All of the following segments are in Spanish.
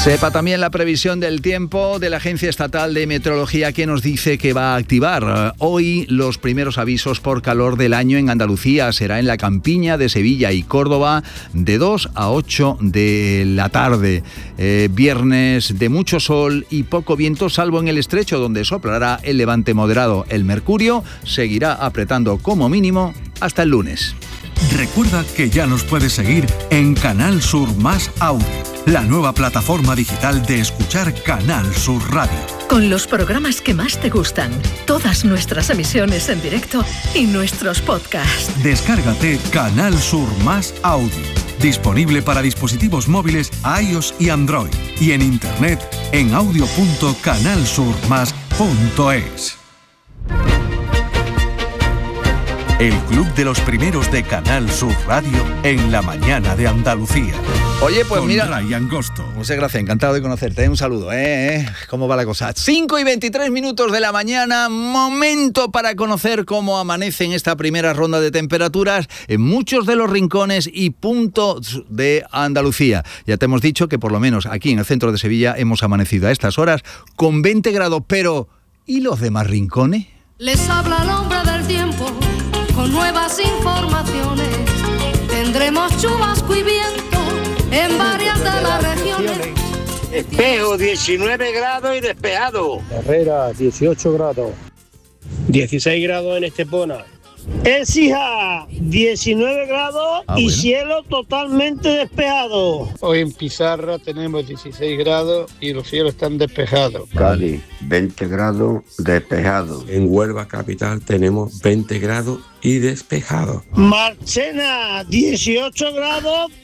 Sepa también la previsión del tiempo de la Agencia Estatal de Meteorología, que nos dice que va a activar hoy los primeros avisos por calor del año en Andalucía. Será en la campiña de Sevilla y Córdoba de 2 a 8 de la tarde. Viernes de mucho sol y poco viento, salvo en el estrecho, donde soplará el levante moderado. El mercurio seguirá apretando como mínimo hasta el lunes. Recuerda que ya nos puedes seguir en Canal Sur Más Audio, la nueva plataforma digital de escuchar Canal Sur Radio. Con los programas que más te gustan, todas nuestras emisiones en directo y nuestros podcasts. Descárgate Canal Sur Más Audio, disponible para dispositivos móviles iOS y Android, y en internet en audio.canalsurmas.es. El Club de los Primeros de Canal Sur Radio en la mañana de Andalucía. Oye, pues mira, Ryan Gosto. Muchas gracias, encantado de conocerte. Un saludo, ¿Cómo va la cosa? 5:23 de la mañana, momento para conocer cómo amanece en esta primera ronda de temperaturas en muchos de los rincones y puntos de Andalucía. Ya te hemos dicho que por lo menos aquí en el centro de Sevilla hemos amanecido a estas horas con 20 grados, pero ¿y los demás rincones? Les habla el hombre del tiempo con nuevas informaciones. Tendremos chubasco y viento en varias de las regiones. Espejo 19 grados y despejado. Herrera 18 grados. 16 grados en Estepona. Écija 19 grados y bueno. cielo totalmente despejado. Hoy en Pizarra tenemos 16 grados y los cielos están despejados. Cádiz, 20 grados despejado. En Huelva capital tenemos 20 grados y despejado. Marchena 18 grados.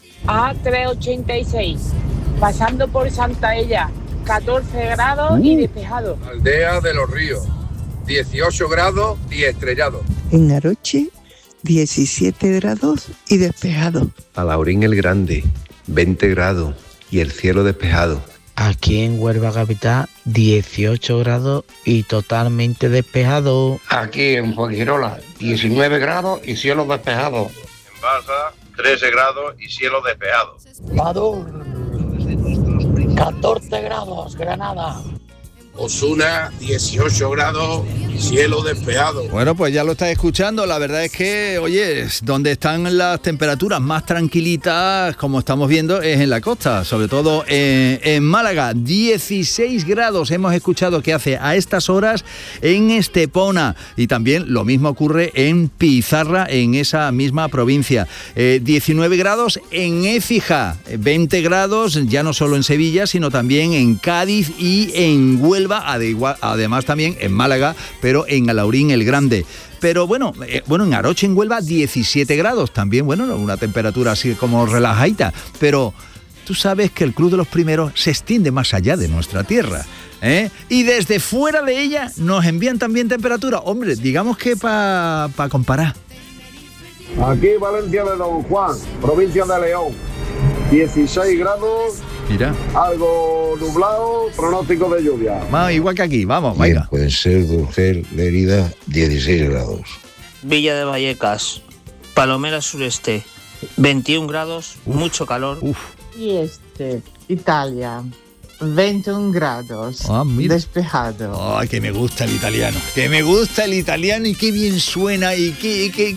A386, pasando por Santa Ella, 14 grados y despejado. Aldea de los Ríos, 18 grados y estrellado. En Aroche, 17 grados y despejado. Alhaurín el Grande, 20 grados y el cielo despejado. Aquí en Huelva capital, 18 grados y totalmente despejado. Aquí en Fuengirola, 19 grados y cielo despejado. En Baza, 13 grados y cielo despejado. Pador, 14 grados, Granada. Osuna, 18 grados y cielo despejado. Bueno, pues ya lo estás escuchando. La verdad es que, oye, donde están las temperaturas más tranquilitas, como estamos viendo, es en la costa, sobre todo en Málaga. 16 grados hemos escuchado que hace a estas horas en Estepona, y también lo mismo ocurre en Pizarra, en esa misma provincia. 19 grados en Écija, 20 grados ya no solo en Sevilla, sino también en Cádiz y en Huelva, además también en Málaga, pero en Alhaurín el Grande. Pero bueno, en Aroche, en Huelva, 17 grados. También, bueno, una temperatura así como relajadita. Pero tú sabes que el Club de los Primeros se extiende más allá de nuestra tierra, y desde fuera de ella nos envían también temperatura. Hombre, digamos que para comparar. Aquí Valencia de Don Juan, provincia de León, 16 grados. Mira. Algo nublado, pronóstico de lluvia. Igual que aquí, vamos, venga. Puede ser Durgel, Lérida, 16 grados. Villa de Vallecas, Palomera Sureste, 21 grados, mucho calor. Y Italia, 21 grados, despejado. Ay, que me gusta el italiano. Que me gusta el italiano y qué bien suena y qué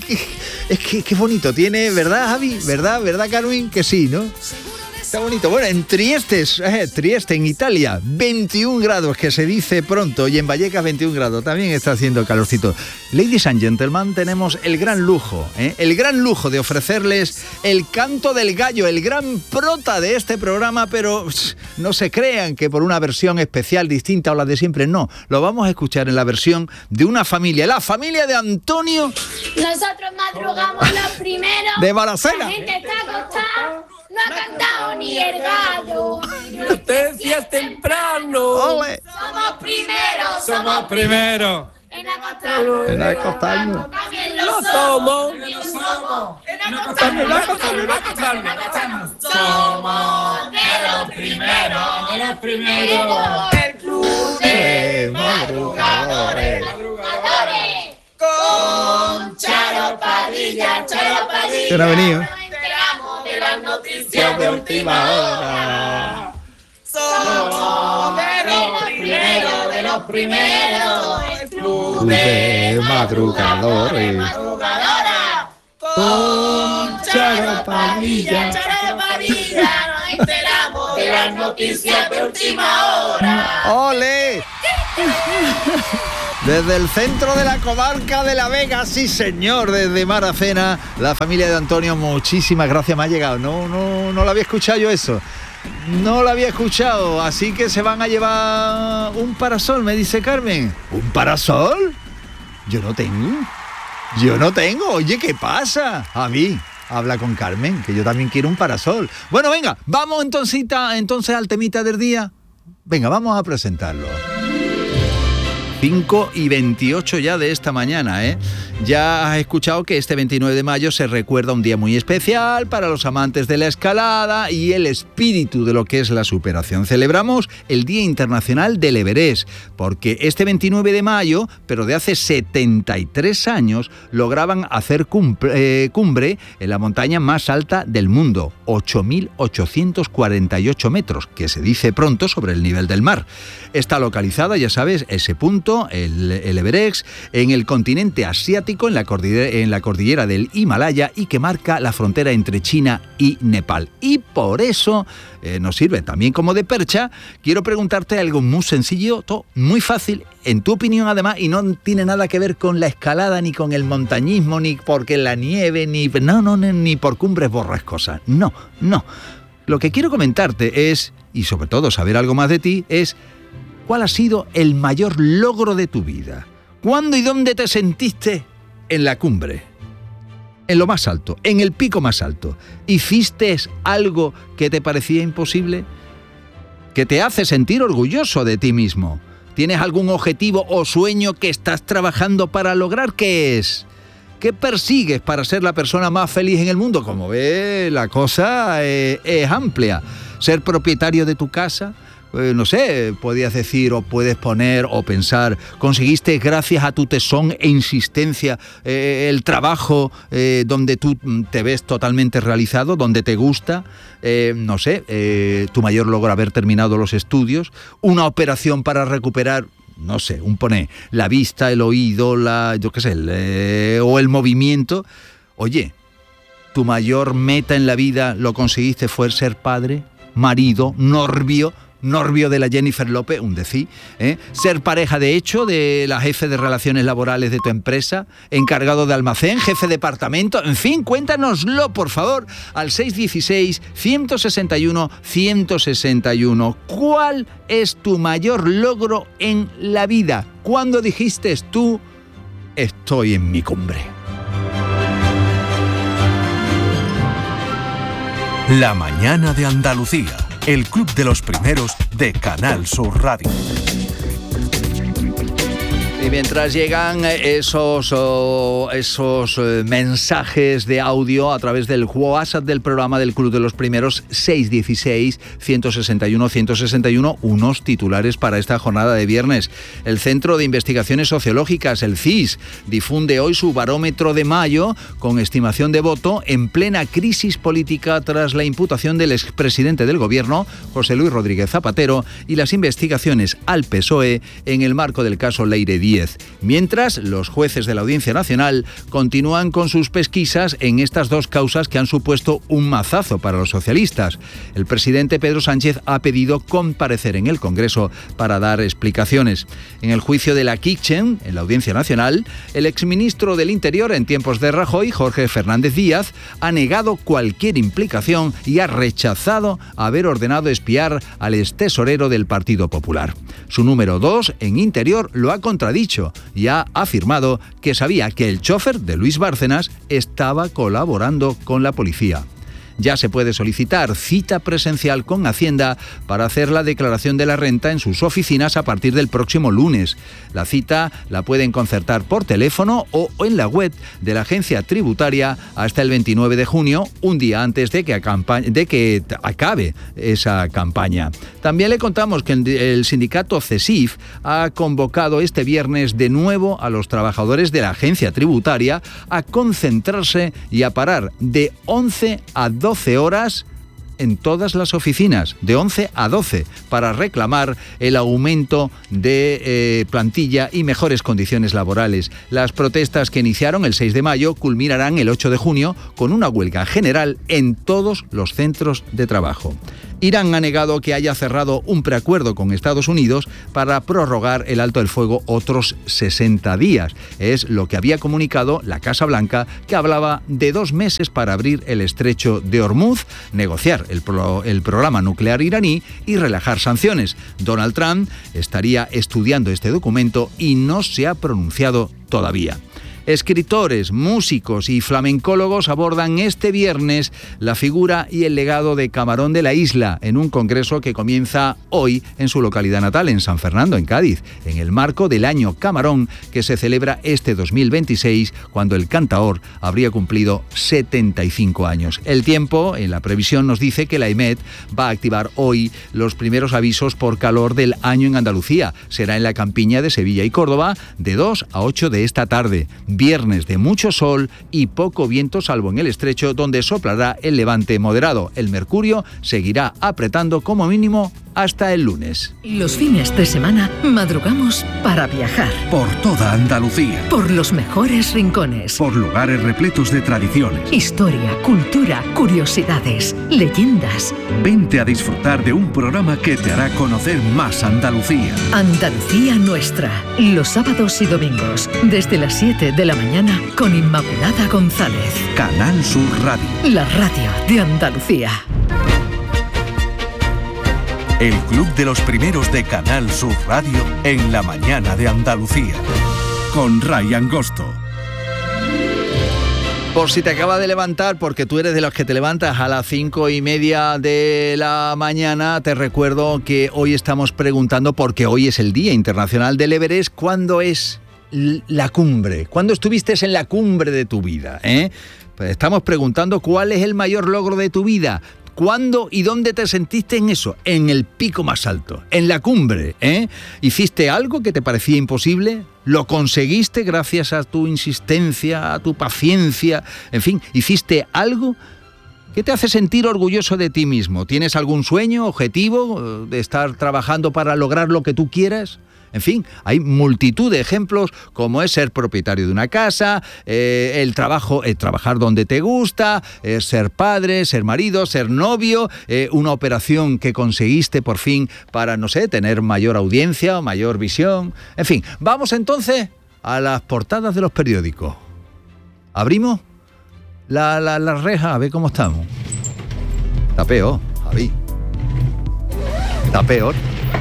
bonito tiene, ¿verdad, Javi? ¿Verdad, Carmen? Que sí, ¿no? Está bonito. Bueno, en Trieste, en Italia, 21 grados, que se dice pronto, y en Vallecas 21 grados, también está haciendo calorcito. Ladies and gentlemen, tenemos el gran lujo de ofrecerles el canto del gallo, el gran prota de este programa, pero no se crean que por una versión especial, distinta o la de siempre, no. Lo vamos a escuchar en la versión de una familia, la familia de Antonio. Nosotros madrugamos los primeros. De Baracena. La gente está acostada. No ha cantado ni el gallo. Noticias temprano. ¡Ole! Somos primeros. En acostarnos. También lo somos. En acostarnos. Somos de los primeros. El club de madrugadores. Con Charo Padilla. ¿Quién ha venido? De las noticias de última hora. primeros, el club de madrugadores. madrugadora. Con Charo Padilla, nos enteramos de las noticias de última hora. ¡Ole! Desde el centro de la comarca de La Vega, sí señor, desde Maracena, la familia de Antonio, muchísimas gracias, me ha llegado. No lo había escuchado yo eso. No lo había escuchado, así que se van a llevar un parasol, me dice Carmen. ¿Un parasol? Yo no tengo. Oye, ¿qué pasa? A mí, habla con Carmen, que yo también quiero un parasol. Bueno, venga, vamos entonces al temita del día. Venga, vamos a presentarlo. 5:28 ya de esta mañana, ¿eh? Ya has escuchado que este 29 de mayo se recuerda un día muy especial para los amantes de la escalada y el espíritu de lo que es la superación. Celebramos el Día Internacional del Everest, porque este 29 de mayo, pero de hace 73 años, lograban hacer cumbre en la montaña más alta del mundo, 8.848 metros, que se dice pronto sobre el nivel del mar. Está localizada, ya sabes, ese punto, el Everest, en el continente asiático, en la cordillera del Himalaya, y que marca la frontera entre China y Nepal. Y por eso nos sirve también como de percha. Quiero preguntarte algo muy sencillo, muy fácil, en tu opinión además, y no tiene nada que ver con la escalada, ni con el montañismo, ni porque la nieve, ni por cumbres borrascosas. No. Lo que quiero comentarte es, y sobre todo saber algo más de ti, es ¿cuál ha sido el mayor logro de tu vida? ¿Cuándo y dónde te sentiste en la cumbre? En lo más alto, en el pico más alto. ¿Hiciste algo que te parecía imposible? ¿Que te hace sentir orgulloso de ti mismo? ¿Tienes algún objetivo o sueño que estás trabajando para lograr? ¿Qué es? ¿Qué persigues para ser la persona más feliz en el mundo? Como ves, la cosa es amplia. ¿Ser propietario de tu casa? No sé, podías decir o puedes poner o pensar, conseguiste gracias a tu tesón e insistencia el trabajo donde tú te ves totalmente realizado, donde te gusta, no sé, tu mayor logro haber terminado los estudios, una operación para recuperar, no sé, la vista, el oído, o el movimiento. Oye, tu mayor meta en la vida lo conseguiste fue ser padre, marido, novio de la Jennifer López, un decir, ser pareja de hecho de la jefe de relaciones laborales de tu empresa, encargado de almacén, jefe de departamento, en fin, cuéntanoslo, por favor, al 616-161-161. ¿Cuál es tu mayor logro en la vida? ¿Cuándo dijiste tú, estoy en mi cumbre? La mañana de Andalucía. El Club de los Primeros de Canal Sur Radio. Y mientras llegan esos mensajes de audio a través del WhatsApp del programa del Club de los Primeros, 616-161-161, unos titulares para esta jornada de viernes. El Centro de Investigaciones Sociológicas, el CIS, difunde hoy su barómetro de mayo con estimación de voto en plena crisis política tras la imputación del expresidente del Gobierno, José Luis Rodríguez Zapatero, y las investigaciones al PSOE en el marco del caso Leire Díez. Mientras, los jueces de la Audiencia Nacional continúan con sus pesquisas en estas dos causas que han supuesto un mazazo para los socialistas. El presidente Pedro Sánchez ha pedido comparecer en el Congreso para dar explicaciones. En el juicio de la Kitchen, en la Audiencia Nacional, el exministro del Interior en tiempos de Rajoy, Jorge Fernández Díaz, ha negado cualquier implicación y ha rechazado haber ordenado espiar al extesorero del Partido Popular. Su número 2 en Interior lo ha contradicho y ha afirmado que sabía que el chofer de Luis Bárcenas estaba colaborando con la policía. Ya se puede solicitar cita presencial con Hacienda para hacer la declaración de la renta en sus oficinas a partir del próximo lunes. La cita la pueden concertar por teléfono o en la web de la agencia tributaria hasta el 29 de junio, un día antes de que acabe esa campaña. También le contamos que el sindicato CESIF ha convocado este viernes de nuevo a los trabajadores de la agencia tributaria a concentrarse y a parar de 11 a 12 horas en todas las oficinas, de 11 a 12, para reclamar el aumento de plantilla y mejores condiciones laborales. Las protestas que iniciaron el 6 de mayo culminarán el 8 de junio con una huelga general en todos los centros de trabajo. Irán ha negado que haya cerrado un preacuerdo con Estados Unidos para prorrogar el alto el fuego otros 60 días. Es lo que había comunicado la Casa Blanca, que hablaba de 2 meses para abrir el estrecho de Hormuz, negociar el programa nuclear iraní y relajar sanciones. Donald Trump estaría estudiando este documento y no se ha pronunciado todavía. Escritores, músicos y flamencólogos abordan este viernes la figura y el legado de Camarón de la Isla en un congreso que comienza hoy en su localidad natal, en San Fernando, en Cádiz, en el marco del Año Camarón, que se celebra este 2026, cuando el cantaor habría cumplido 75 años. El tiempo, en la previsión, nos dice que la EMET va a activar hoy los primeros avisos por calor del año en Andalucía. Será en la campiña de Sevilla y Córdoba de 2 a 8 de esta tarde. Viernes de mucho sol y poco viento, salvo en el estrecho, donde soplará el levante moderado. El mercurio seguirá apretando como mínimo hasta el lunes. Los fines de semana madrugamos para viajar. Por toda Andalucía. Por los mejores rincones. Por lugares repletos de tradiciones. Historia, cultura, curiosidades, leyendas. Vente a disfrutar de un programa que te hará conocer más Andalucía. Andalucía Nuestra. Los sábados y domingos, desde las 7 de la mañana, con Inmaculada González. Canal Sur Radio. La radio de Andalucía. El Club de los Primeros de Canal Sur Radio en la mañana de Andalucía. Con Ray Angosto. Por si te acabas de levantar, porque tú eres de los que te levantas a las 5:30 de la mañana, te recuerdo que hoy estamos preguntando, porque hoy es el Día Internacional del Everest, ¿cuándo es la cumbre? ¿Cuándo estuviste en la cumbre de tu vida? Pues estamos preguntando cuál es el mayor logro de tu vida. ¿Cuándo y dónde te sentiste en eso? En el pico más alto, en la cumbre, ¿Hiciste algo que te parecía imposible? ¿Lo conseguiste gracias a tu insistencia, a tu paciencia? En fin, ¿hiciste algo que te hace sentir orgulloso de ti mismo? ¿Tienes algún sueño, objetivo de estar trabajando para lograr lo que tú quieras? En fin, hay multitud de ejemplos, como es ser propietario de una casa, el trabajar donde te gusta, ser padre, ser marido, ser novio, una operación que conseguiste por fin para, no sé, tener mayor audiencia, mayor visión. En fin, vamos entonces a las portadas de los periódicos. ¿Abrimos la reja? A ver cómo estamos. Está peor, Javi. Está peor.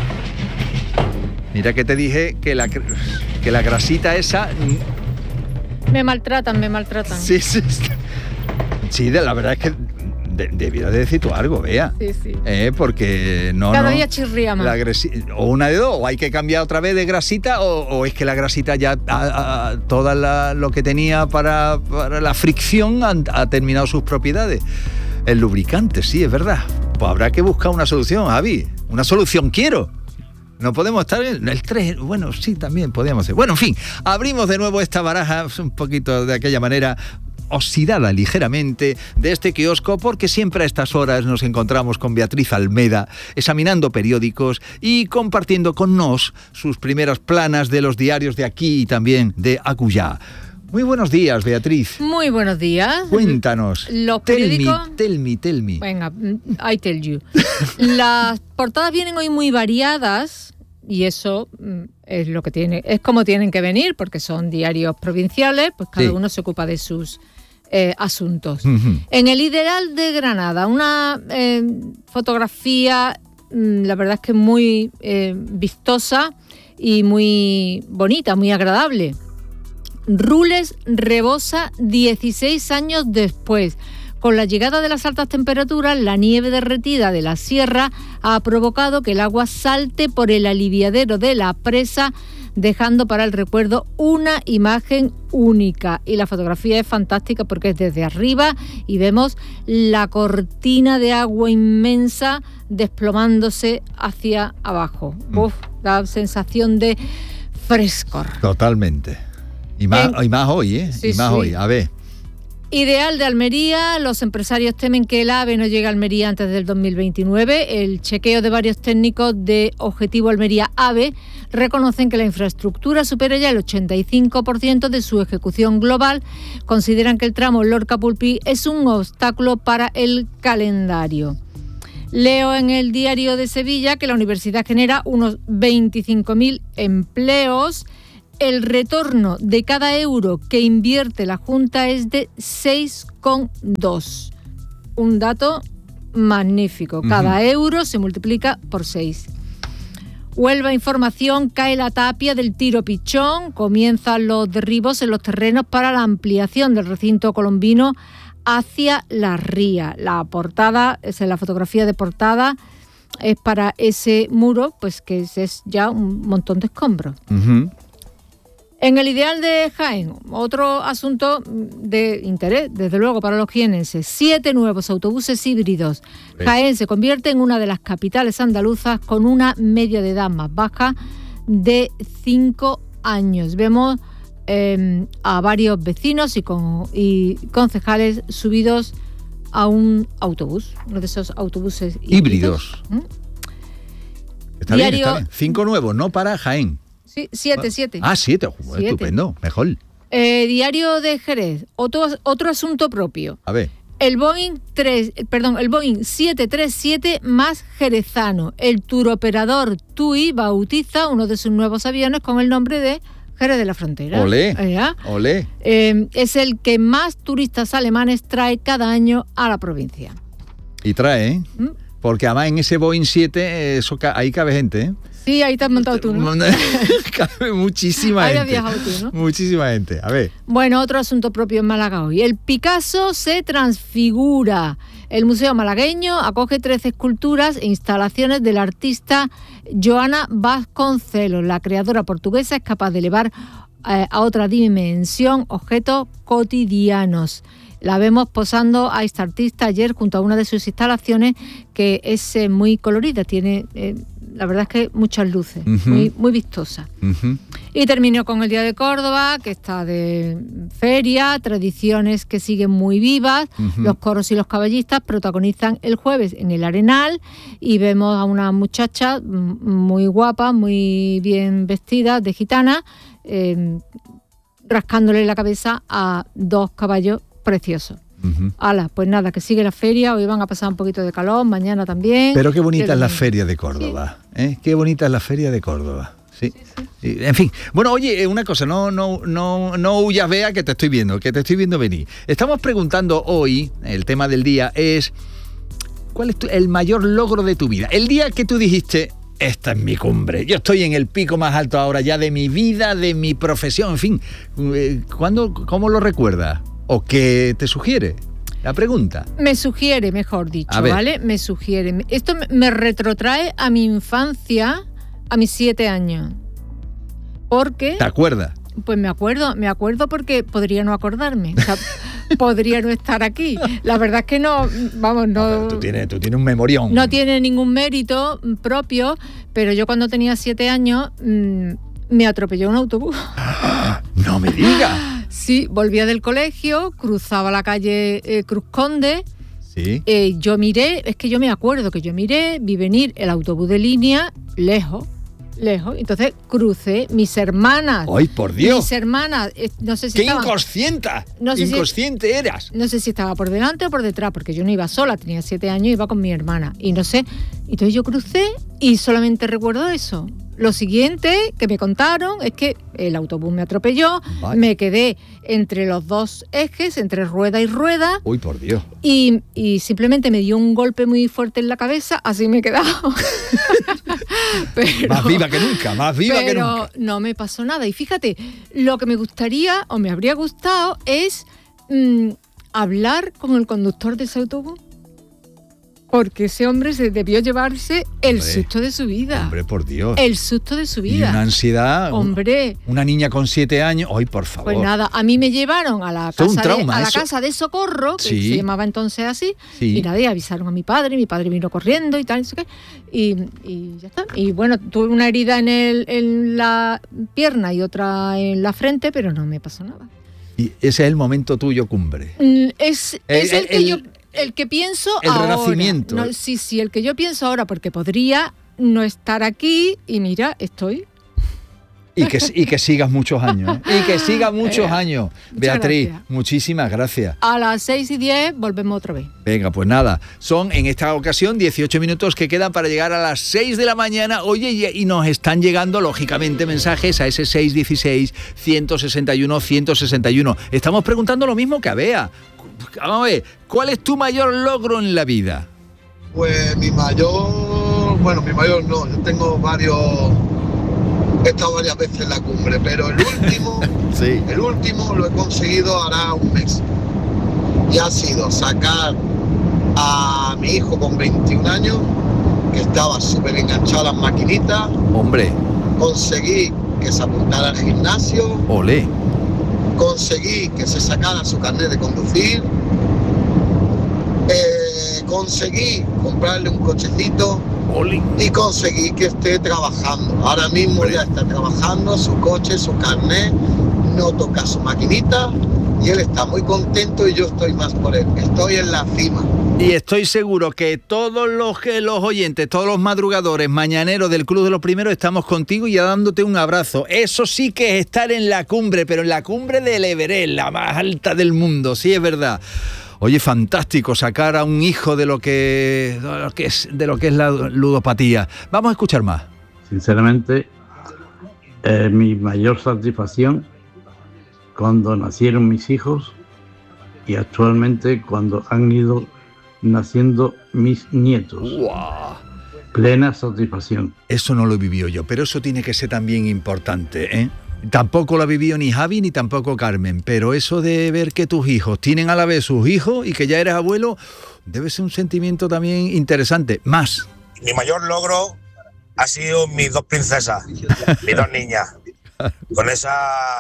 Mira que te dije que la grasita esa... Me maltratan. Sí. Sí, la verdad es que debieras de decir tú algo, Bea. Sí. Porque no... Cada día chirría más. O una de dos, o hay que cambiar otra vez de grasita, o es que la grasita ya, toda lo que tenía para la fricción ha terminado sus propiedades. El lubricante, sí, es verdad. Pues habrá que buscar una solución, Javi. Una solución quiero. No podemos estar en el 3, bueno, sí, también podríamos hacer. Bueno, en fin, abrimos de nuevo esta baraja, un poquito de aquella manera, oxidada ligeramente, de este kiosco, porque siempre a estas horas nos encontramos con Beatriz Almeda, examinando periódicos y compartiendo con nos sus primeras planas de los diarios de aquí y también de acullá. Muy buenos días, Beatriz. Muy buenos días. Cuéntanos. Los periódicos... Tell me. Venga, I tell you. Las portadas vienen hoy muy variadas y eso es lo que es como tienen que venir, porque son diarios provinciales, pues cada uno se ocupa de sus asuntos. Uh-huh. En el Ideal de Granada, una fotografía, la verdad es que muy vistosa y muy bonita, muy agradable. Rules rebosa 16 años después. Con la llegada de las altas temperaturas, la nieve derretida de la sierra ha provocado que el agua salte por el aliviadero de la presa, dejando para el recuerdo una imagen única. Y la fotografía es fantástica porque es desde arriba y vemos la cortina de agua inmensa desplomándose hacia abajo. Da sensación de frescor. Totalmente. Y más hoy, ¿eh? Sí, y más hoy. A ver, Ideal de Almería, los empresarios temen que el AVE no llegue a Almería antes del 2029. El chequeo de varios técnicos de Objetivo Almería AVE reconocen que la infraestructura supera ya el 85% de su ejecución global. Consideran que el tramo Lorca-Pulpí es un obstáculo para el calendario. Leo en el Diario de Sevilla que la universidad genera unos 25.000 empleos. El retorno de cada euro que invierte la Junta es de 6,2. Un dato magnífico. Cada euro se multiplica por 6. Huelva Información, cae la tapia del Tiro Pichón. Comienzan los derribos en los terrenos para la ampliación del recinto colombino hacia la ría. La portada, es la fotografía de portada, es para ese muro, pues que es ya un montón de escombros. En el Ideal de Jaén, otro asunto de interés, desde luego, para los jienenses. 7 nuevos autobuses híbridos. Jaén se convierte en una de las capitales andaluzas con una media de edad más baja de 5 años. Vemos a varios vecinos y concejales subidos a un autobús, uno de esos autobuses híbridos. Está bien, está bien. 5 nuevos, no para Jaén. Sí, 7. Ah, 7, estupendo, mejor. Diario de Jerez, otro asunto propio. A ver. El Boeing 737 más jerezano. El turoperador TUI bautiza uno de sus nuevos aviones con el nombre de Jerez de la Frontera. Olé, olé. Es el que más turistas alemanes trae cada año a la provincia. Y trae, porque además en ese Boeing 7 ahí cabe gente, ¿eh? Sí, ahí te has montado tú, ¿no? Cabe muchísima gente. Ahí has viajado tú, ¿no? Muchísima gente. A ver. Bueno, otro asunto propio en Málaga hoy. El Picasso se transfigura. El Museo Malagueño acoge 13 esculturas e instalaciones del artista Joana Vasconcelos. La creadora portuguesa es capaz de elevar a otra dimensión objetos cotidianos. La vemos posando a esta artista ayer junto a una de sus instalaciones que es muy colorida, tiene... la verdad es que muchas luces, muy vistosa. Y termino con el Día de Córdoba, que está de feria, tradiciones que siguen muy vivas. Los coros y los caballistas protagonizan el jueves en el Arenal y vemos a una muchacha muy guapa, muy bien vestida, de gitana, rascándole la cabeza a 2 caballos preciosos. Ala, pues nada, que sigue la feria, hoy van a pasar un poquito de calor, mañana también. Pero qué bonita es la feria de Córdoba, ¿eh? Qué bonita es la feria de Córdoba. Sí. En fin, bueno, oye, una cosa, no huyas, Bea, que te estoy viendo venir. Estamos preguntando hoy, el tema del día es, ¿cuál es el mayor logro de tu vida? El día que tú dijiste, esta es mi cumbre, yo estoy en el pico más alto ahora ya de mi vida, de mi profesión, en fin, ¿cómo lo recuerdas? ¿O qué te sugiere? La pregunta. Me sugiere, mejor dicho, ¿vale? Me sugiere. Esto me retrotrae a mi infancia, a mis 7 años. ¿Por qué? ¿Te acuerdas? Pues me acuerdo porque podría no acordarme. O sea, podría no estar aquí. La verdad es que no, vamos, no... Tú tienes un memorión. No tiene ningún mérito propio, pero yo cuando tenía 7 años me atropelló un autobús. ¡No me digas! Sí, volvía del colegio, cruzaba la calle Cruz Conde. Sí. Yo miré, es que yo me acuerdo que yo miré, vi venir el autobús de línea lejos. Entonces crucé, mis hermanas. ¡Ay, por Dios! Mis hermanas, no sé si ¡qué estaban, inconsciente eras! No sé si estaba por delante o por detrás, porque yo no iba sola, tenía 7 años, iba con mi hermana. Y no sé, entonces yo crucé y solamente recuerdo eso. Lo siguiente que me contaron es que el autobús me atropelló, me quedé entre los 2 ejes, entre rueda y rueda. ¡Uy, por Dios! Y simplemente me dio un golpe muy fuerte en la cabeza, así me he quedado. Pero, más viva que nunca. Pero no me pasó nada. Y fíjate, lo que me gustaría, o me habría gustado, es hablar con el conductor de ese autobús. Porque ese hombre se debió llevarse el susto de su vida. Hombre, por Dios. El susto de su vida. Y una ansiedad. Hombre. Una niña con 7 años. ¡Ay, por favor! Pues nada, a mí me llevaron a la casa de socorro, que se llamaba entonces así, y nadie avisaron a mi padre vino corriendo y tal, no sé qué, y ya está. Y bueno, tuve una herida en la pierna y otra en la frente, pero no me pasó nada. Y ese es el momento tuyo cumbre. Es el que pienso ahora. El renacimiento. No, sí, el que yo pienso ahora, porque podría no estar aquí y mira, estoy. Y que sigas muchos años. Y que sigas muchos años. Beatriz, gracias. Muchísimas gracias. A las 6:10 volvemos otra vez. Venga, pues nada. Son en esta ocasión 18 minutos que quedan para llegar a las 6 de la mañana. Oye, y nos están llegando, lógicamente, mensajes a ese 616-161-161. Estamos preguntando lo mismo que a Bea. Vamos a ver, ¿cuál es tu mayor logro en la vida? Pues mi mayor no, yo tengo varios... He estado varias veces en la cumbre, pero el último, sí. El último lo he conseguido hará un mes. Y ha sido sacar a mi hijo con 21 años, que estaba súper enganchado a las maquinitas. Hombre. Conseguí que se apuntara al gimnasio. Olé. Conseguí que se sacara su carnet de conducir. Conseguí comprarle un cochecito. Y conseguí que esté trabajando. Ahora mismo ya está trabajando, su coche, su carnet, no toca su maquinita y él está muy contento y yo estoy más por él. Estoy en la cima. Y estoy seguro que todos los oyentes, todos los madrugadores, mañaneros del Club de los Primeros, estamos contigo y dándote un abrazo. Eso sí que es estar en la cumbre, pero en la cumbre del Everest, la más alta del mundo, sí es verdad. Oye, fantástico sacar a un hijo de lo que es la ludopatía. Vamos a escuchar más. Sinceramente, mi mayor satisfacción cuando nacieron mis hijos y actualmente cuando han ido naciendo mis nietos. ¡Wow! Plena satisfacción. Eso no lo he vivido yo, pero eso tiene que ser también importante, ¿eh? Tampoco lo ha vivido ni Javi ni tampoco Carmen, pero eso de ver que tus hijos tienen a la vez sus hijos y que ya eres abuelo, debe ser un sentimiento también interesante. Más. Mi mayor logro ha sido mis dos princesas, mis dos niñas. Con esas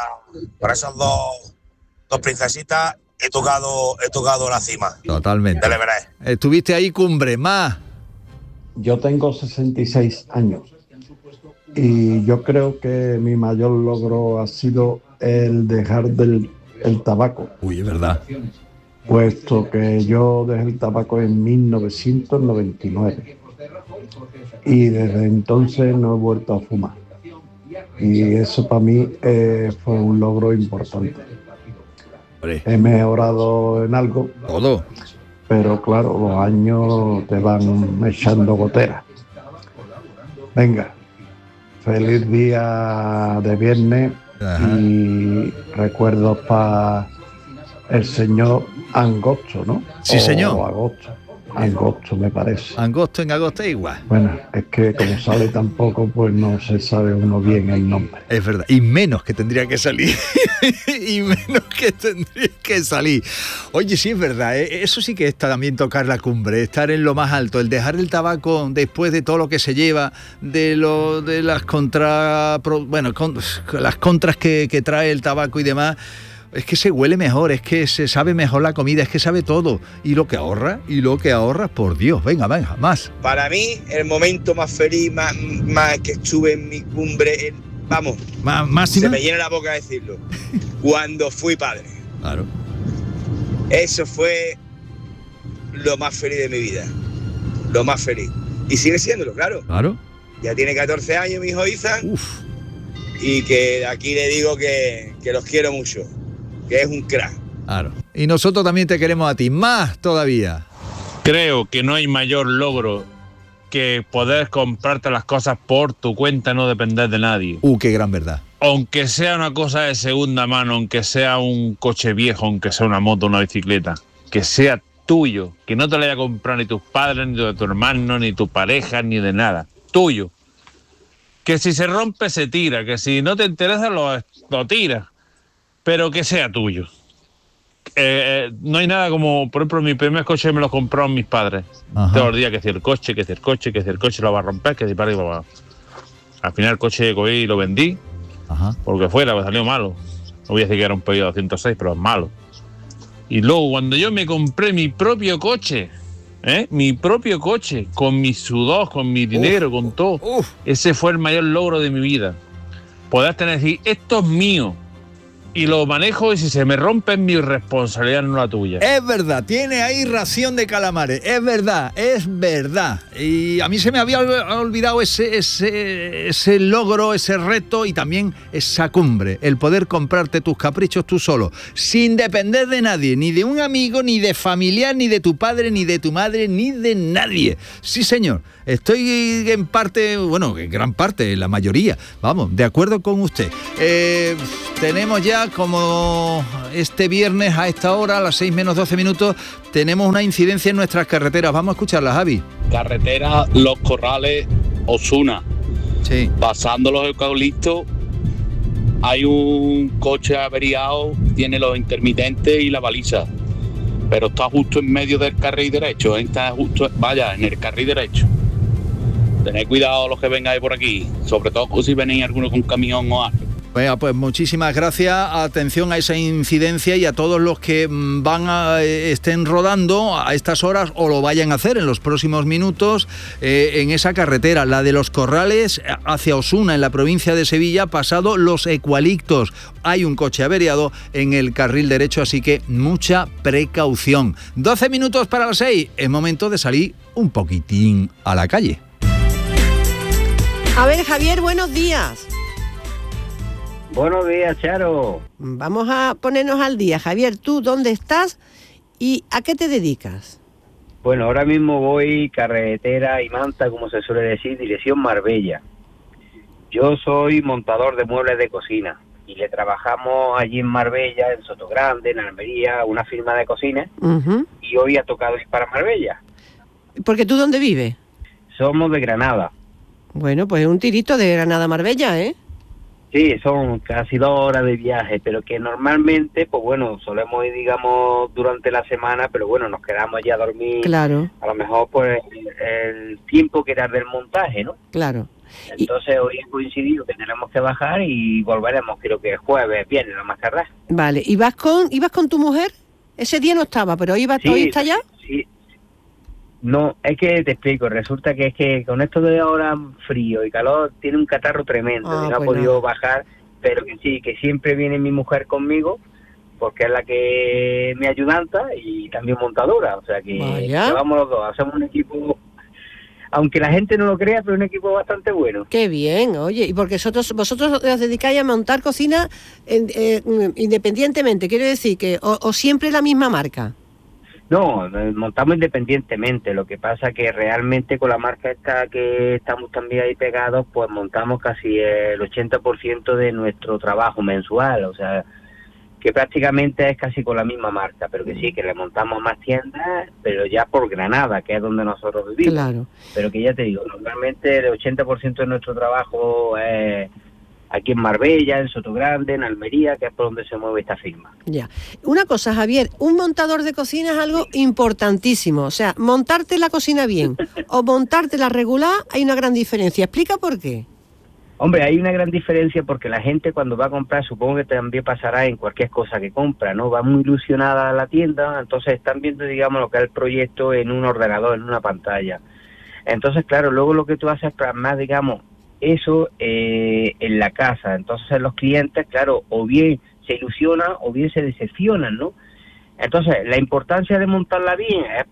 dos princesitas he tocado la cima. Totalmente. Del Everest. Estuviste ahí cumbre, más. Yo tengo 66 años. Y yo creo que mi mayor logro ha sido el dejar el tabaco. Uy, es verdad. Puesto que yo dejé el tabaco en 1999. Y desde entonces no he vuelto a fumar. Y eso para mí fue un logro importante. He mejorado en algo. Todo. Pero claro, los años te van echando goteras. Venga. Feliz día de viernes. Ajá. Y recuerdos para el señor Angosto, ¿no? Sí, señor. O Agosto. Angosto, me parece. Angosto en agosto igual. Bueno, es que como sale tampoco, pues no se sabe uno bien el nombre. Es verdad, y menos que tendría que salir. Oye, sí es verdad, eso sí que es también tocar la cumbre, estar en lo más alto, el dejar el tabaco después de todo lo que se lleva, de las las contras que trae el tabaco y demás. Es que se huele mejor, es que se sabe mejor la comida, es que sabe todo. Y lo que ahorras, por Dios. Venga, más. Para mí, el momento más feliz, más que estuve en mi cumbre, se me llena la boca decirlo, cuando fui padre. Claro. Eso fue lo más feliz de mi vida. Lo más feliz. Y sigue siéndolo, claro. Claro. Ya tiene 14 años mi hijo Ethan. Uf. Y que de aquí le digo que los quiero mucho. Que es un crack. Claro. Y nosotros también te queremos a ti, más todavía. Creo que no hay mayor logro que poder comprarte las cosas por tu cuenta, no depender de nadie. Qué gran verdad. Aunque sea una cosa de segunda mano, aunque sea un coche viejo, aunque sea una moto, una bicicleta, que sea tuyo, que no te lo haya comprado ni tus padres, ni de tu hermano, ni tu pareja, ni de nada. Tuyo. Que si se rompe, se tira, que si no te interesa, lo tiras. Pero que sea tuyo. No hay nada como, por ejemplo, mi primer coche me lo compraron mis padres. Ajá. Todos los días, que si el coche lo va a romper, que si para arriba va. Al final el coche cogí y lo vendí. Ajá. Porque me salió malo. No voy a decir que era un pedido de 206, pero es malo. Y luego cuando yo me compré mi propio coche, con mi sudor, con mi dinero, con todo, ese fue el mayor logro de mi vida. Poder tener, decir, esto es mío. y lo manejo, y si se me rompe es mi responsabilidad, no la tuya. Es verdad, tiene ahí ración de calamares, es verdad. Y a mí se me había olvidado ese logro, ese reto y también esa cumbre, el poder comprarte tus caprichos tú solo, sin depender de nadie, ni de un amigo, ni de familiar, ni de tu padre, ni de tu madre, ni de nadie. Sí, señor, estoy en parte, bueno, en gran parte, en la mayoría, vamos, de acuerdo con usted. Tenemos ya, como este viernes a esta hora, a las 6 menos 12 minutos, tenemos una incidencia en nuestras carreteras. Vamos a escucharla, Javi. Carretera Los Corrales, Osuna. Sí. Pasando los eucaliptos, hay un coche averiado, tiene los intermitentes y la baliza, pero está justo en medio del carril derecho, está justo, vaya, en el carril derecho. Tened cuidado los que vengáis por aquí, sobre todo si venís alguno con camión o algo. Bueno, pues muchísimas gracias, atención a esa incidencia y a todos los que estén rodando a estas horas o lo vayan a hacer en los próximos minutos en esa carretera, la de Los Corrales hacia Osuna, en la provincia de Sevilla, pasado Los Eucaliptos. Hay un coche averiado en el carril derecho, así que mucha precaución. 12 minutos para las 6, es momento de salir un poquitín a la calle. A ver, Javier, buenos días. Buenos días, Charo. Vamos a ponernos al día. Javier, ¿tú dónde estás y a qué te dedicas? Bueno, ahora mismo voy carretera y manta, como se suele decir, dirección Marbella. Yo soy montador de muebles de cocina y le trabajamos allí en Marbella, en Sotogrande, en Almería, una firma de cocina, y hoy ha tocado ir para Marbella. ¿Porque tú dónde vives? Somos de Granada. Bueno, pues un tirito de Granada a Marbella, ¿eh? Sí, son casi 2 horas de viaje, pero que normalmente, pues bueno, solemos ir, digamos, durante la semana, pero bueno, nos quedamos allá a dormir. Claro. A lo mejor, pues, el tiempo que era del montaje, ¿no? Claro. Entonces, hoy ha coincidido que tenemos que bajar y volveremos, creo que el jueves, viernes, lo más tardar. Vale, ¿ibas con tu mujer? Ese día no estaba, pero hoy está allá. Sí. No, es que te explico, resulta que es que con esto de ahora frío y calor tiene un catarro tremendo, y no ha podido bajar, pero que sí, que siempre viene mi mujer conmigo, porque es la que me ayudanta y también montadora, o sea que vamos los dos, hacemos un equipo, aunque la gente no lo crea, pero un equipo bastante bueno. Qué bien, oye, y porque vosotros os dedicáis a montar cocina independientemente, quiero decir que o siempre la misma marca. No, montamos independientemente, lo que pasa que realmente con la marca esta que estamos también ahí pegados, pues montamos casi el 80% de nuestro trabajo mensual, o sea, que prácticamente es casi con la misma marca, pero que sí, que le montamos más tiendas, pero ya por Granada, que es donde nosotros vivimos. Claro. Pero que ya te digo, normalmente el 80% de nuestro trabajo es aquí en Marbella, en Sotogrande, en Almería, que es por donde se mueve esta firma. Ya. Una cosa, Javier, un montador de cocina es algo importantísimo. O sea, montarte la cocina bien o montarte la regular, hay una gran diferencia. ¿Explica por qué? Hombre, hay una gran diferencia porque la gente cuando va a comprar, supongo que también pasará en cualquier cosa que compra, ¿no? Va muy ilusionada a la tienda, entonces están viendo, digamos, lo que es el proyecto en un ordenador, en una pantalla. Entonces, claro, luego lo que tú haces es plasmar, digamos, eso en la casa. Entonces los clientes, claro, o bien se ilusionan o bien se decepcionan, ¿no? Entonces la importancia de montarla bien es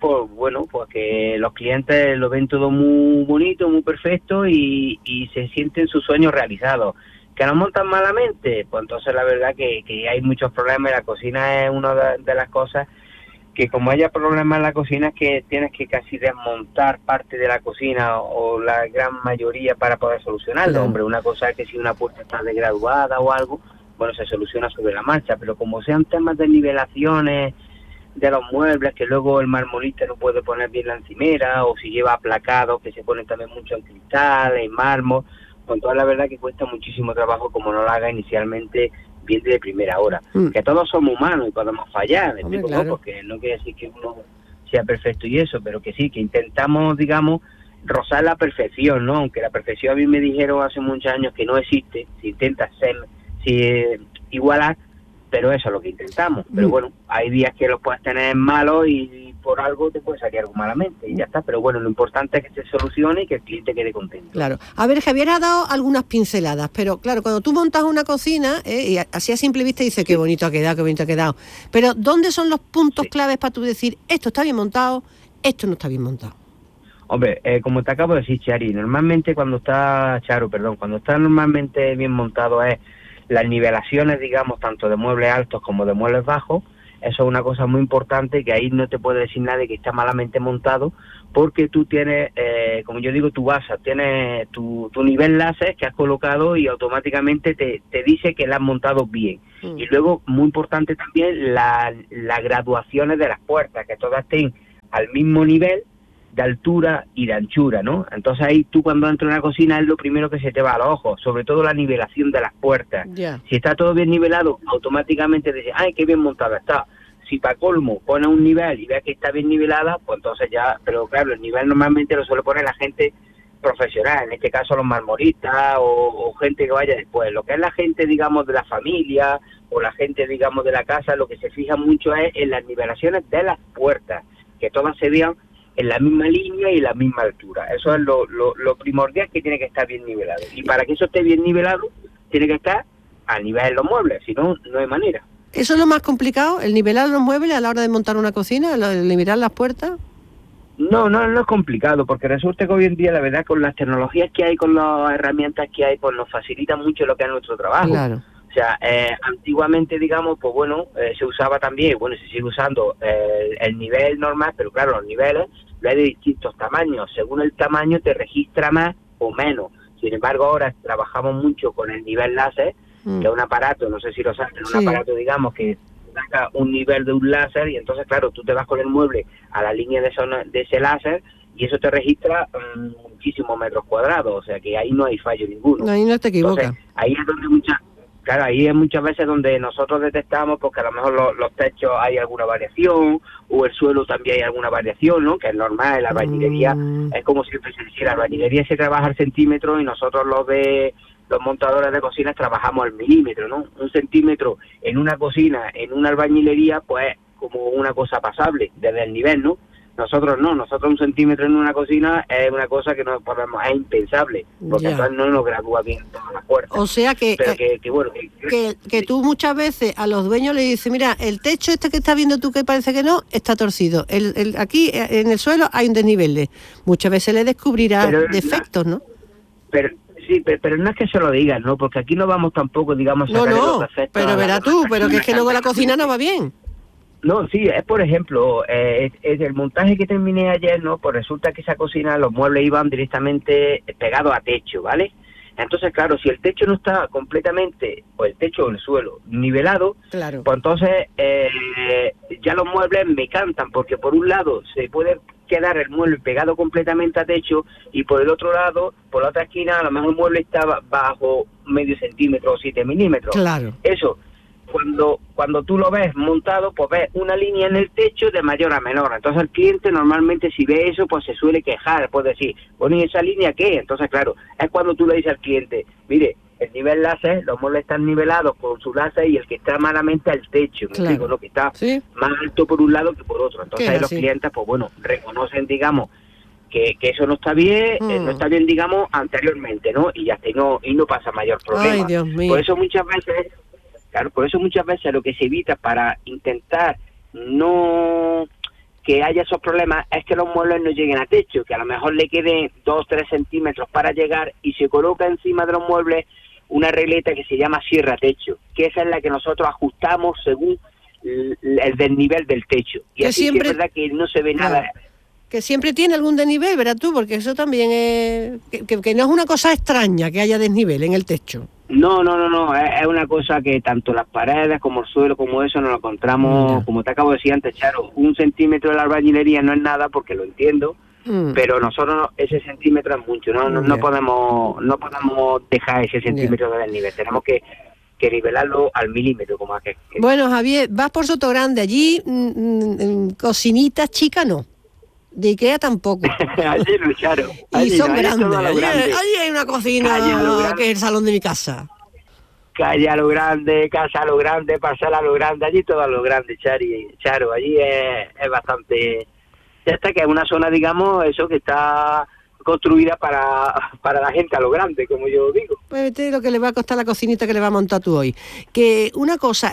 porque los clientes lo ven todo muy bonito, muy perfecto y se sienten sus sueños realizados. Que lo montan malamente, pues entonces la verdad que hay muchos problemas. La cocina es una de las cosas que, como haya problemas en la cocina, es que tienes que casi desmontar parte de la cocina o la gran mayoría para poder solucionarlo. Claro. Hombre, una cosa es que si una puerta está desgraduada o algo, bueno, se soluciona sobre la marcha, pero como sean temas de nivelaciones de los muebles, que luego el marmolista no puede poner bien la encimera, o si lleva aplacados que se ponen también mucho en cristal, en mármol, con toda la verdad que cuesta muchísimo trabajo como no lo haga inicialmente bien de primera hora. Que todos somos humanos y podemos fallar, ¿me explico? Claro. Porque no quiere decir que uno sea perfecto y eso, pero que sí, que intentamos, digamos, rozar la perfección, ¿no? Aunque la perfección a mí me dijeron hace muchos años que no existe, si intentas igualar, pero eso es lo que intentamos. Pero bueno, hay días que los puedes tener malos y por algo te puede salir algo malamente y ya está. Pero bueno, lo importante es que se solucione y que el cliente quede contento. Claro. A ver, Javier ha dado algunas pinceladas, pero claro, cuando tú montas una cocina, y así a simple vista dices qué bonito ha quedado, qué bonito ha quedado. Pero ¿dónde son los puntos claves para tú decir esto está bien montado, esto no está bien montado? Hombre, como te acabo de decir, Charo, normalmente cuando está normalmente bien montado es las nivelaciones, digamos, tanto de muebles altos como de muebles bajos. Eso es una cosa muy importante, que ahí no te puede decir nadie que está malamente montado, porque tú tienes, como yo digo, tu base, tienes tu nivel láser que has colocado y automáticamente te dice que la has montado bien. Y luego, muy importante también, las graduaciones de las puertas, que todas estén al mismo nivel de altura y de anchura, ¿no? Entonces ahí tú cuando entras en una cocina es lo primero que se te va a los ojos, sobre todo la nivelación de las puertas. Si está todo bien nivelado, automáticamente dices, ¡ay, qué bien montada está! Si para colmo pones un nivel y ves que está bien nivelada, pues entonces ya, pero claro, el nivel normalmente lo suele poner la gente profesional, en este caso los marmoristas o gente que vaya después. Lo que es la gente, digamos, de la familia o la gente, digamos, de la casa, lo que se fija mucho es en las nivelaciones de las puertas, que todas se vean en la misma línea y la misma altura. Eso es lo primordial, que tiene que estar bien nivelado. Y para que eso esté bien nivelado, tiene que estar a nivel de los muebles, si no, no hay manera. ¿Eso es lo más complicado, el nivelar los muebles a la hora de montar una cocina, el nivelar las puertas? No es complicado, porque resulta que hoy en día, la verdad, con las tecnologías que hay, con las herramientas que hay, pues nos facilita mucho lo que es nuestro trabajo. Claro. O sea, antiguamente, digamos, pues bueno, se usaba también, bueno, se sigue usando el nivel normal, pero claro, los niveles hay de distintos tamaños. Según el tamaño te registra más o menos. Sin embargo, ahora trabajamos mucho con el nivel láser, que es un aparato, no sé si lo sabes, un aparato, digamos, que saca un nivel de un láser, y entonces, claro, tú te vas con el mueble a la línea de ese láser y eso te registra muchísimos metros cuadrados. O sea, que ahí no hay fallo ninguno. No, ahí no te equivocas. Entonces, ahí es donde ahí es muchas veces donde nosotros detectamos, porque a lo mejor los techos hay alguna variación, o el suelo también hay alguna variación, ¿no? Que es normal. En la albañilería es como siempre se dice, la albañilería se trabaja al centímetro y nosotros los montadores de cocinas trabajamos al milímetro, ¿no? 1 centímetro en una cocina, en una albañilería, pues como una cosa pasable desde el nivel, ¿no? Nosotros 1 centímetro en una cocina es una cosa que no podemos, es impensable, porque entonces no nos gradúa bien todas las puertas. O sea que, pero que tú muchas veces a los dueños le dices, mira, el techo este que estás viendo tú que parece que no, está torcido. Aquí en el suelo hay un desnivel. Muchas veces le descubrirás defectos, ¿no? Pero no es que se lo digas, ¿no? Porque aquí no vamos tampoco, digamos, a sacar los defectos. Pero verás tú, pero que es que luego la cocina no va bien. No, sí, es por ejemplo, es el montaje que terminé ayer, ¿no? Pues resulta que esa cocina, los muebles iban directamente pegados a techo, ¿vale? Entonces, claro, si el techo no está completamente, o el techo o el suelo, nivelado, claro, pues entonces ya los muebles me cantan, porque por un lado se puede quedar el mueble pegado completamente a techo, y por el otro lado, por la otra esquina, a lo mejor el mueble estaba bajo medio centímetro o 7 milímetros. Claro. Eso, cuando tú lo ves montado, pues ves una línea en el techo de mayor a menor. Entonces el cliente normalmente, si ve eso, pues se suele quejar, puede decir, bueno, ¿y esa línea qué? Entonces, claro, es cuando tú le dices al cliente, mire, el nivel láser, los muebles están nivelados con su láser, y el que está malamente al techo, me explico, ¿no? Que está más alto por un lado que por otro. Entonces ahí los clientes, pues bueno, reconocen, digamos, que eso no está bien, no está bien, digamos, anteriormente, ¿no? Y ya está, y no pasa mayor problema. Ay, Dios mío. Por eso muchas veces lo que se evita para intentar no que haya esos problemas es que los muebles no lleguen a techo, que a lo mejor le queden 2 o 3 centímetros para llegar, y se coloca encima de los muebles una regleta que se llama sierra techo, que esa es la que nosotros ajustamos según el desnivel del techo. Y así siempre, es verdad que no se ve nada. Que siempre tiene algún desnivel, ¿verdad tú? Porque eso también es... Que no es una cosa extraña que haya desnivel en el techo. No, es una cosa que tanto las paredes como el suelo como eso nos lo encontramos, como te acabo de decir antes, Charo, 1 centímetro de la albañilería no es nada, porque lo entiendo, pero nosotros ese centímetro es mucho, no podemos dejar ese centímetro de desnivel, tenemos que nivelarlo al milímetro, como aquel. Bueno, Javier, vas por Sotogrande, allí cocinitas chicas no. De Ikea tampoco. Allí no, Charo. Y son grandes. Allí hay una cocina que es el salón de mi casa. calle a lo grande, casa a lo grande, parcela a lo grande, allí todo a lo grande, Charo, allí es bastante, ya está, que es una zona, digamos, eso que está construida para la gente a lo grande, como yo digo. Pues vete lo que le va a costar la cocinita que le va a montar tú hoy. Que una cosa,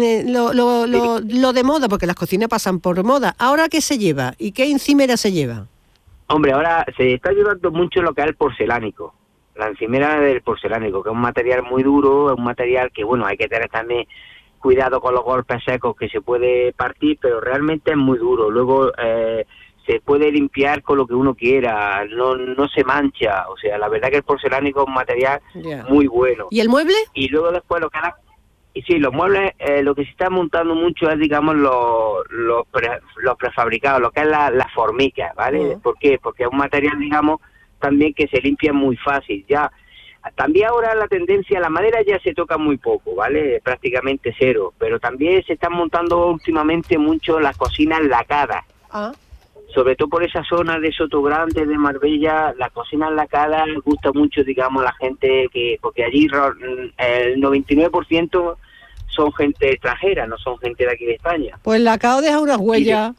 lo de moda, porque las cocinas pasan por moda, ¿ahora qué se lleva? ¿Y qué encimera se lleva? Hombre, ahora se está llevando mucho lo que es el porcelánico, la encimera del porcelánico, que es un material muy duro, es un material que, bueno, hay que tener también cuidado con los golpes secos, que se puede partir, pero realmente es muy duro. Luego se puede limpiar con lo que uno quiera, no se mancha, o sea, la verdad que el porcelánico es un material muy bueno. ¿Y el mueble? Y luego después los muebles, lo que se está montando mucho es, digamos, los prefabricados, lo que es la formica, ¿vale? ¿Por qué? Porque es un material, digamos, también que se limpia muy fácil, ya. También ahora la tendencia, la madera ya se toca muy poco, ¿vale? Prácticamente cero, pero también se están montando últimamente mucho las cocinas lacadas. Sobre todo por esa zona de Sotogrande, de Marbella, las cocinas lacadas les gusta mucho, digamos, a la gente, porque allí el 99% son gente extranjera, no son gente de aquí de España. Pues el lacado deja unas huellas.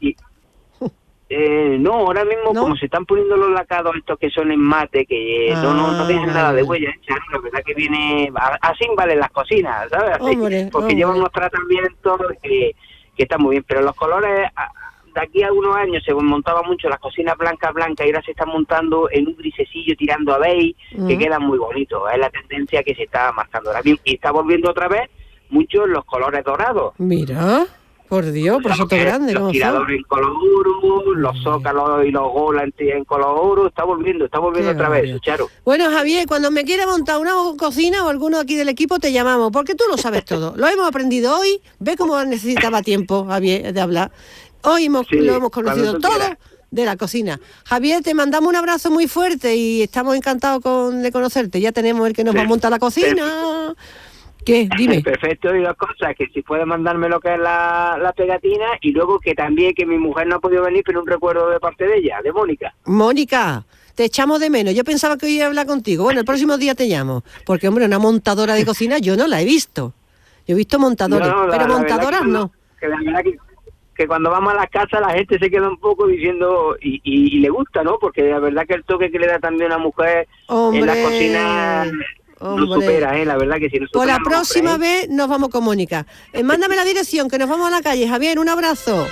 No, ahora mismo como se están poniendo los lacados estos que son en mate, que no dejan nada de huella, la verdad que viene, así valen las cocinas, ¿sabes? Porque llevan unos tratamientos que están muy bien, pero los colores... De aquí a unos años se montaba mucho las cocinas blancas y ahora se están montando en un grisecillo tirando a beige, que quedan muy bonitos. Es la tendencia que se está marcando ahora mismo. Y está volviendo otra vez mucho los colores dorados. Mira, por Dios, por Sotogrande. Los tiradores en color oro, los zócalos y los golas en color oro, está volviendo otra vez, Charo. Bueno, Javier, cuando me quieras montar una cocina o alguno aquí del equipo te llamamos, porque tú lo sabes todo. Lo hemos aprendido hoy, ve cómo necesitaba tiempo, Javier, de hablar. Hoy lo hemos conocido todo de la cocina. Javier, te mandamos un abrazo muy fuerte y estamos encantados de conocerte. Ya tenemos el que nos va a montar la cocina. ¿Qué? Dime. Perfecto, y dos cosas, que si puedes mandarme lo que es la pegatina, y luego que también que mi mujer no ha podido venir, pero un recuerdo de parte de ella, de Mónica. Mónica, te echamos de menos. Yo pensaba que hoy iba a hablar contigo. Bueno, el próximo día te llamo, porque hombre, una montadora de cocina yo no la he visto. Yo he visto montadores, pero montadoras no. Que la verdad que cuando vamos a las casas la gente se queda un poco diciendo y le gusta, ¿no? Porque la verdad que el toque que le da también a una mujer en la cocina no supera, la verdad que si no supera. Por la próxima vez nos vamos con Mónica. Mándame la dirección, que nos vamos a la calle. Javier, un abrazo.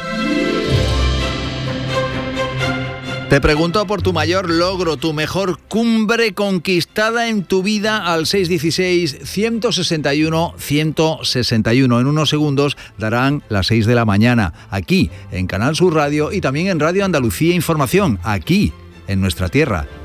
Te pregunto por tu mayor logro, tu mejor cumbre conquistada en tu vida al 616-161-161. En unos segundos darán las 6 de la mañana, aquí en Canal Sur Radio y también en Radio Andalucía Información, aquí en nuestra tierra.